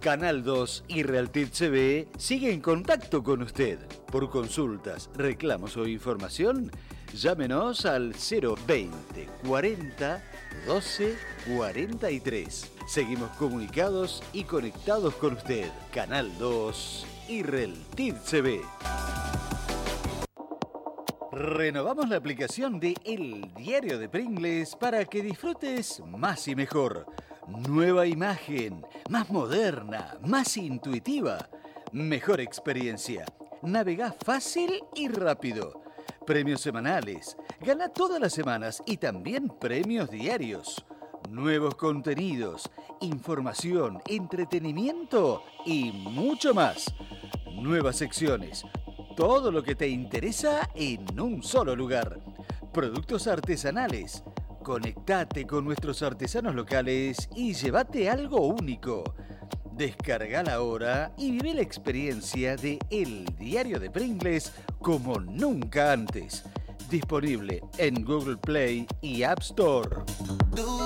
Canal 2 y Realtid CB sigue en contacto con usted. Por consultas, reclamos o información, llámenos al 020 40 12 43. Seguimos comunicados y conectados con usted. Canal 2 y Realtid CB. Renovamos la aplicación de El Diario de Pringles para que disfrutes más y mejor. Nueva imagen, más moderna, más intuitiva, mejor experiencia. Navegá fácil y rápido. Premios semanales, gana todas las semanas y también premios diarios. Nuevos contenidos, información, entretenimiento y mucho más. Nuevas secciones. Todo lo que te interesa en un solo lugar. Productos artesanales. Conectate con nuestros artesanos locales y llévate algo único. Descargala ahora y vive la experiencia de El Diario de Pringles como nunca antes. Disponible en Google Play y App Store.